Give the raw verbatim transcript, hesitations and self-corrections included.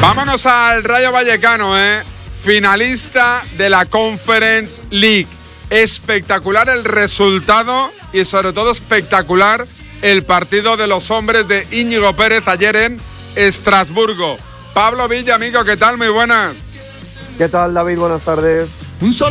Vámonos al Rayo Vallecano, ¿eh? Finalista de la Conference League. Espectacular el resultado y sobre todo espectacular el partido de los hombres de Íñigo Pérez ayer en Estrasburgo. Pablo Villa, amigo, ¿qué tal? Muy buenas. ¿Qué tal, David? Buenas tardes. Un solo